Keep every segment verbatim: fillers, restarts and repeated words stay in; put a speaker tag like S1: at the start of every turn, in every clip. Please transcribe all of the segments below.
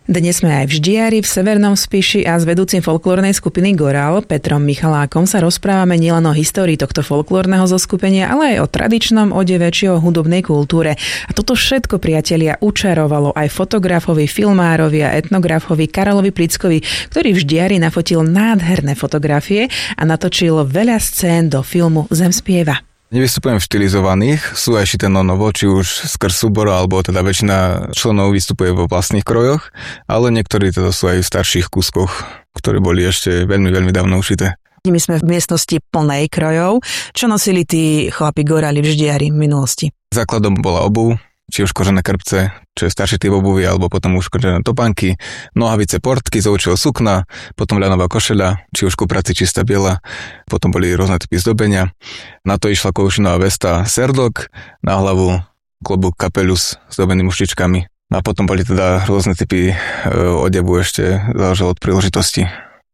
S1: Dnes sme aj v Ždiari, v Severnom Spiši a s vedúcim folklórnej skupiny Gorál, Petrom Michalákom, sa rozprávame nielen o histórii tohto folklórneho zoskupenia, ale aj o tradičnom odeve či o hudobnej kultúre. A toto všetko, priatelia, učarovalo aj fotografovi, filmárovi a etnografovi Karolovi Prickovi, ktorý v Ždiari nafotil nádherné fotografie a natočil veľa scén do filmu Zem spieva.
S2: Nevystupujem v štilizovaných, sú aj šité novo, či už skrz súbor, alebo teda väčšina členov vystupuje vo vlastných krojoch, ale niektorí teda sú aj v starších kúskoch, ktoré boli ešte veľmi, veľmi dávno ušité.
S1: My sme v miestnosti plnej krojov. Čo nosili tí chlapi Goráli v Ždiari v minulosti?
S2: Základom bola obuv, či už kožené krpce, čo je starší typ obuvy, alebo potom už kožené topánky, nohavice, portky z ovčieho sukna, potom ľanová košeľa, či už kupraci čistá biela, potom boli rôzne typy zdobenia. Na to išla kovušinová vesta serdok, na hlavu klobúk kapeľus s zdobenými muštičkami. A potom boli teda rôzne typy e, odevu, ešte záležalo od príležitosti.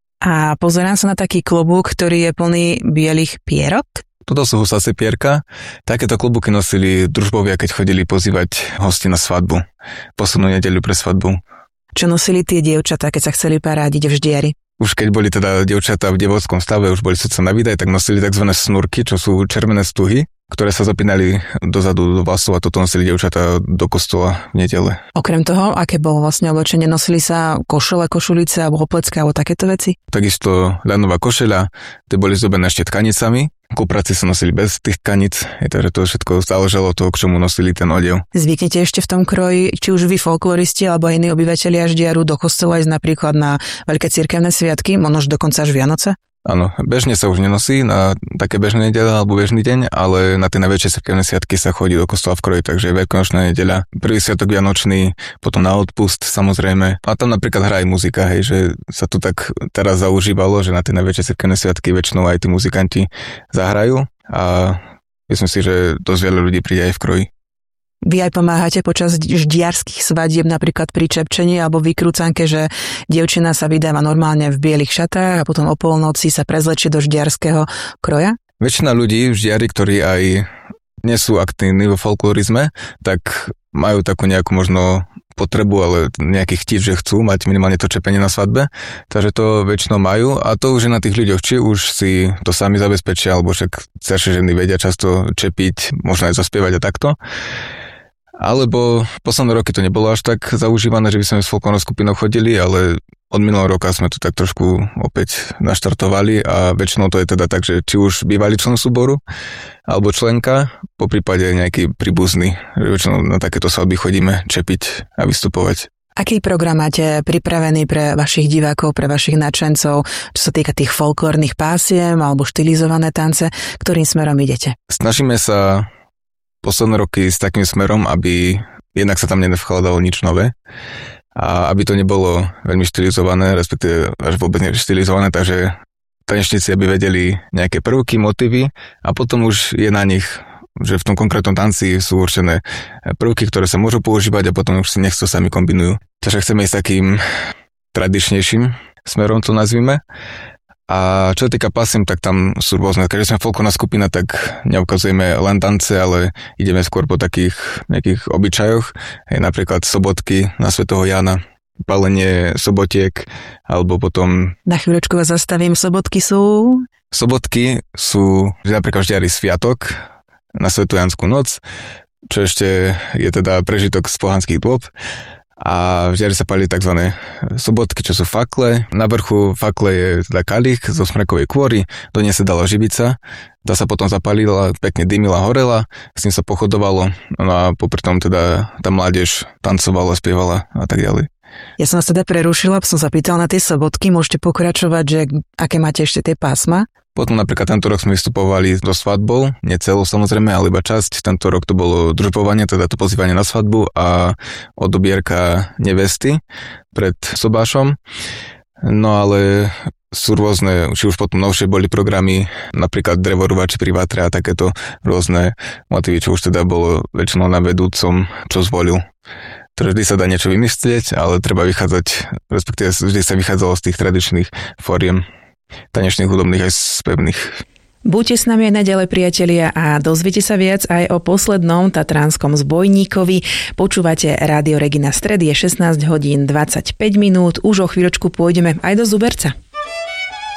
S1: A pozerám sa na taký klobúk, ktorý je plný bielých pierok.
S2: Toto sú husacie pierka. Takéto klobúky nosili družbovia, keď chodili pozývať hosti na svadbu. Poslednú nedeľu pre svadbu.
S1: Čo nosili tie dievčatá, keď sa chceli parádiť v Ždiari?
S2: Už keď boli teda dievčatá v dievockom stave, už boli sudca na výdaj, tak nosili tzv. Snurky, čo sú červené stuhy, ktoré sa zapínali dozadu do vlasov a toto nosili dievčatá do kostola v nedele.
S1: Okrem toho, aké bolo vlastne oblečenie, nosili sa košele, košulice alebo hoplecká alebo takéto veci?
S2: Takisto ľanová košeľa, tie boli zdobené ešte tkanicami. Kupraci sa nosili bez tých tkaníc, takže to všetko záležalo od toho, k čomu nosili ten odev.
S1: Zvyknete ešte v tom kroji, či už vy folkloristi alebo iní obyvatelia Ždiaru do kostola ísť napríklad na veľké cirkevné sviatky, možno dokonca až Vianoce?
S2: Áno, bežne sa už nenosí na také bežné nedeľa alebo bežný deň, ale na tie najväčšie cirkevné sviatky sa chodí do kostola v kroji, takže veľkonočná nedeľa, prvý sviatok vianočný, potom na odpust samozrejme. A tam napríklad hrá aj muzika, hej, že sa tu tak teraz zaužívalo, že na tie najväčšie cirkevné sviatky väčšinou aj tí muzikanti zahrajú a myslím si, že dosť veľa ľudí príde aj v kroji.
S1: Vy aj pomáhate počas ždiarských svadieb, napríklad pri čepčení alebo vykrúcanke, že dievčina sa vydáva normálne v bielých šatách a potom o polnoci sa prezlečie do ždiarského kroja?
S2: Väčšina ľudí v Ždiari, ktorí aj nie sú aktívni vo folklorizme, tak majú takú nejakú možno potrebu, ale nejaký chtíč, že chcú mať minimálne to čepenie na svadbe, takže to väčšinou majú a to už je na tých ľuďoch, či už si to sami zabezpečia, alebo však staršie ženy vedia často čepiť, možno aj zaspievať a takto. Alebo posledné roky to nebolo až tak zaužívané, že by sme s folklórnou skupinou chodili, ale od minulého roka sme to tak trošku opäť naštartovali a väčšinou to je teda tak, že či už bývalý člen súboru alebo členka, po prípade nejaký príbuzný, že väčšinou na takéto svadby chodíme čepiť a vystupovať.
S1: Aký program máte pripravený pre vašich divákov, pre vašich nadšencov, čo sa týka tých folklórnych pásiem alebo štilizované tance, ktorým smerom idete?
S2: Snažíme sa posledné roky s takým smerom, aby jednak sa tam nevkladalo nič nové a aby to nebolo veľmi štilizované, respektíve až vôbec neštilizované, takže tanečníci aby vedeli nejaké prvky, motívy a potom už je na nich, že v tom konkrétnom tanci sú určené prvky, ktoré sa môžu používať a potom už si nech to sami kombinujú. Takže chceme ísť takým tradičnejším smerom, to nazvime. A čo sa týka pasiem, tak tam sú rôzne. Keďže sme folklórna skupina, tak neukazujeme len tance, ale ideme skôr po takých nejakých obyčajoch. Hej, napríklad sobotky na svätého Jána, palenie sobotiek, alebo potom...
S1: Na chvíľočku vás zastavím, sobotky sú...
S2: Sobotky sú napríklad v Ždiari sviatok na svätú Jánsku noc, čo ešte je teda prežitok z pohanských dôb. A v Ždiari sa palí tzv. Sobotky, čo sú fakle. Na vrchu fakle je teda kalich zo smrekovej kôry, do nej sa dala živica, tá sa potom zapalila, pekne dymila, horela, s ním sa pochodovalo, no a popri tom teda tá mládež tancovala, spievala a tak ďalej.
S1: Ja som vás teda prerušila, som sa pýtala na tie sobotky, môžete pokračovať, že aké máte ešte tie pásma?
S2: Potom napríklad tento rok sme vystupovali so svadbou, nie celou samozrejme, ale iba časť. Tento rok to bolo družbovanie, teda to pozývanie na svadbu a odobierka nevesty pred sobášom. No ale sú rôzne, či už potom novšie boli programy, napríklad drevorúvači pri vatre a takéto rôzne motívy, čo už teda bolo väčšinou na vedúcom, čo zvolil. Takže vždy sa dá niečo vymyslieť, ale treba vychádzať, respektíve vždy sa vychádzalo z tých tradičných fóriem tanečných, hudobných aj spevných.
S1: Buďte s nami aj naďalej, priatelia, a dozviete sa viac aj o poslednom tatranskom zbojníkovi. Počúvate Rádio Regina, stredy je šestnásť hodín dvadsaťpäť minút, už o chvíľočku pôjdeme aj do Zuberca.